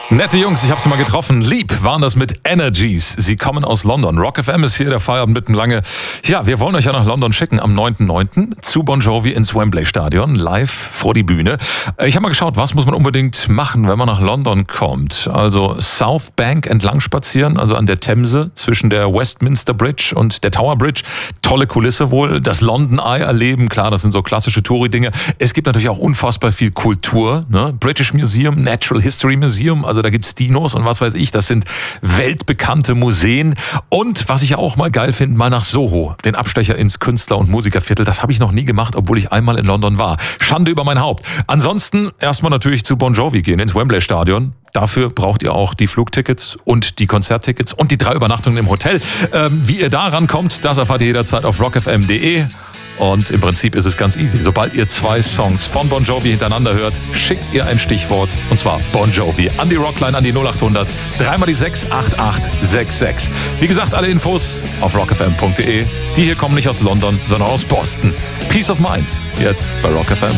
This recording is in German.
Nette Jungs, ich habe sie mal getroffen. Lieb waren das mit Energies. Sie kommen aus London. Rock FM ist hier, der Feierabend mitten lange. Ja, wir wollen euch ja nach London schicken am 9.9. zu Bon Jovi ins Wembley Stadion, live vor die Bühne. Ich habe mal geschaut, was muss man unbedingt machen, wenn man nach London kommt. Also South Bank entlang spazieren, also an der Themse zwischen der Westminster Bridge und der Tower Bridge. Tolle Kulisse wohl. Das London Eye erleben, klar, das sind so klassische Touri-Dinge. Es gibt natürlich auch unfassbar viel Kultur, ne? British Museum, Natural History Museum, also da gibt's Dinos und was weiß ich, das sind weltbekannte Museen. Und was ich ja auch mal geil finde, mal nach Soho, den Abstecher ins Künstler- und Musikerviertel, das habe ich noch nie gemacht, obwohl ich einmal in London war. Schande über mein Haupt. Ansonsten erstmal natürlich zu Bon Jovi gehen, ins Wembley Stadion. Dafür braucht ihr auch die Flugtickets und die Konzerttickets und die 3 Übernachtungen im Hotel. Wie ihr da rankommt, das erfahrt ihr jederzeit auf rockfm.de. Und im Prinzip ist es ganz easy. Sobald ihr 2 Songs von Bon Jovi hintereinander hört, schickt ihr ein Stichwort. Und zwar Bon Jovi an die Rockline, an die 0800 3 die 6 8866. Wie gesagt, alle Infos auf rockfm.de. Die hier kommen nicht aus London, sondern aus Boston. Peace of Mind. Jetzt bei Rock FM.